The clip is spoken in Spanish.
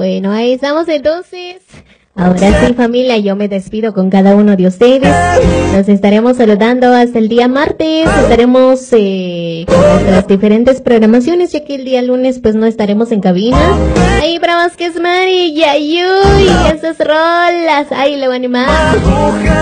Bueno, ahí estamos entonces. Ahora sí, familia, yo me despido con cada uno de ustedes. Nos estaremos saludando hasta el día martes. Estaremos con nuestras diferentes programaciones, ya que el día lunes pues no estaremos en cabina. Ahí para Vázquez Mari, Yayuy, esas rolas. Ahí le van a animar.